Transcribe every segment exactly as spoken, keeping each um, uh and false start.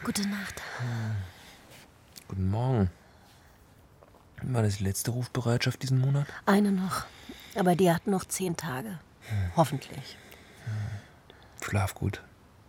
Gute Nacht. Guten Morgen. War das die letzte Rufbereitschaft diesen Monat? Eine noch. Aber die hat noch zehn Tage. Hm. Hoffentlich. Hm. Schlaf gut.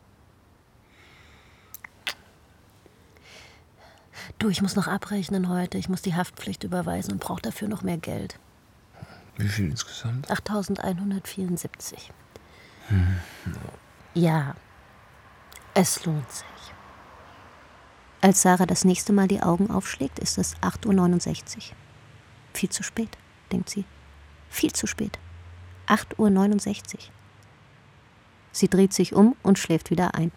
Du, ich muss noch abrechnen heute. Ich muss die Haftpflicht überweisen und brauche dafür noch mehr Geld. Wie viel insgesamt? achttausendeinhundertvierundsiebzig. Hm. Ja, es lohnt sich. Als Sarah das nächste Mal die Augen aufschlägt, ist es acht Uhr neunundsechzig. Viel zu spät, denkt sie. Viel zu spät. acht Uhr neunundsechzig. Sie dreht sich um und schläft wieder ein.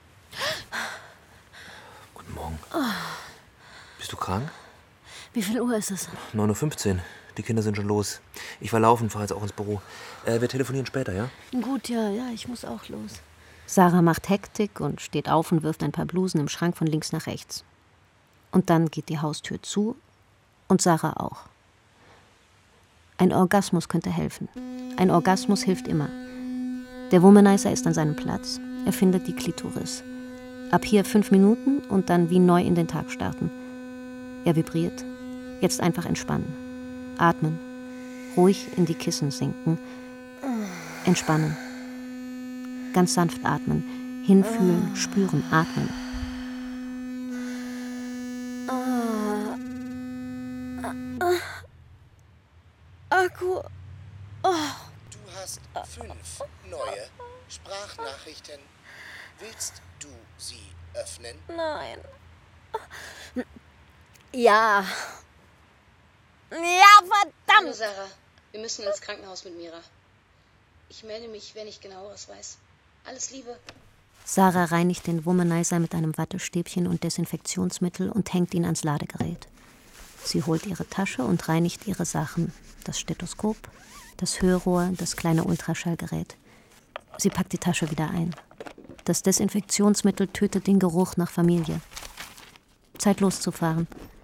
Guten Morgen. Oh. Bist du krank? Wie viel Uhr ist es? neun Uhr fünfzehn. Die Kinder sind schon los. Ich war laufen, fahre jetzt auch ins Büro. Äh, wir telefonieren später, ja? Gut, ja, ja, ich muss auch los. Sarah macht Hektik und steht auf und wirft ein paar Blusen im Schrank von links nach rechts. Und dann geht die Haustür zu und Sarah auch. Ein Orgasmus könnte helfen. Ein Orgasmus hilft immer. Der Womanizer ist an seinem Platz. Er findet die Klitoris. Ab hier fünf Minuten und dann wie neu in den Tag starten. Er vibriert. Jetzt einfach entspannen. Atmen. Ruhig in die Kissen sinken. Entspannen. Ganz sanft atmen. Hinfühlen, spüren, atmen. Akku. Oh. Du hast fünf neue Sprachnachrichten. Willst du sie öffnen? Nein. Ja. Ja, verdammt! Hallo Sarah, wir müssen ins Krankenhaus mit Mira. Ich melde mich, wenn ich Genaueres weiß. Alles Liebe. Sarah reinigt den Womanizer mit einem Wattestäbchen und Desinfektionsmittel und hängt ihn ans Ladegerät. Sie holt ihre Tasche und reinigt ihre Sachen. Das Stethoskop, das Hörrohr, das kleine Ultraschallgerät. Sie packt die Tasche wieder ein. Das Desinfektionsmittel tötet den Geruch nach Familie. Zeit loszufahren.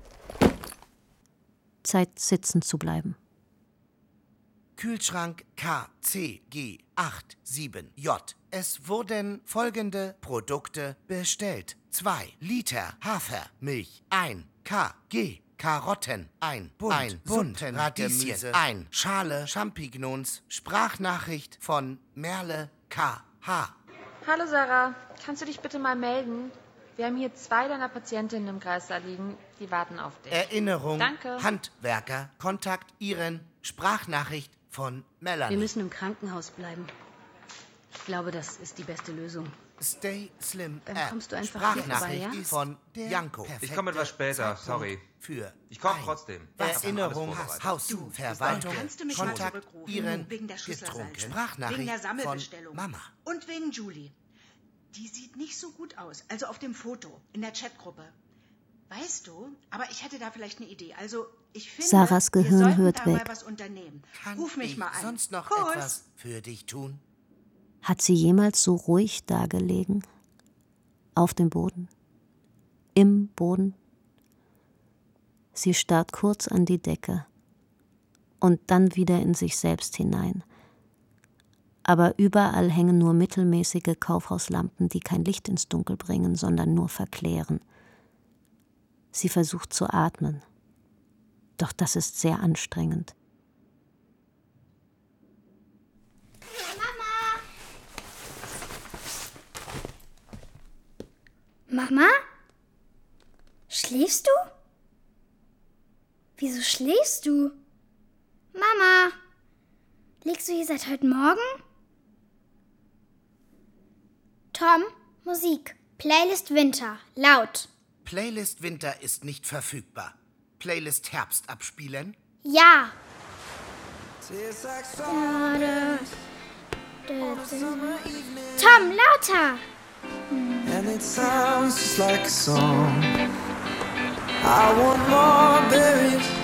Zeit sitzen zu bleiben. Kühlschrank K C G siebenundachtzig J. Es wurden folgende Produkte bestellt. zwei Liter Hafermilch, ein Kg Karotten, ein Bund, ein Bund Radieschen, ein Schale Champignons. Sprachnachricht von Merle K H. Hallo Sarah, kannst du dich bitte mal melden? Wir haben hier zwei deiner Patientinnen im Kreißsaal liegen, die warten auf dich. Erinnerung, Danke. Handwerker, kontaktieren, Sprachnachricht von Melanie. Wir müssen im Krankenhaus bleiben. Ich glaube, das ist die beste Lösung. Stay Slim Dann App. kommst du einfach hier vorbei, Sprachnachricht ja? von Janko. Ich komme etwas später, sorry. Für Ich komme trotzdem. Erinnerung, Haus. Hausverwaltung, Kannst du mich mal Kontakt, zurückrufen? Ihren Wegen der Schlüsselseite. getrunken. Sprachnachricht Wegen der von Sammelbestellung. Mama. Und wegen Julie. Die sieht nicht so gut aus. Also auf dem Foto, in der Chatgruppe. Weißt du, aber ich hätte da vielleicht eine Idee. Also, ich finde, Sarahs Gehirn wir sollten hört da weg. mal was unternehmen. Kann Ruf mich ich mal an. sonst noch Kuss. etwas für dich tun? Hat sie jemals so ruhig dagelegen? Auf dem Boden? Im Boden? Sie starrt kurz an die Decke und dann wieder in sich selbst hinein. Aber überall hängen nur mittelmäßige Kaufhauslampen, die kein Licht ins Dunkel bringen, sondern nur verklären. Sie versucht zu atmen. Doch das ist sehr anstrengend. Mama? Schläfst du? Wieso schläfst du? Mama, liegst du hier seit heute Morgen? Tom, Musik. Playlist Winter. Laut. Playlist Winter ist nicht verfügbar. Playlist Herbst abspielen? Ja. Tom, lauter. And it sounds just like a song. I want more berries.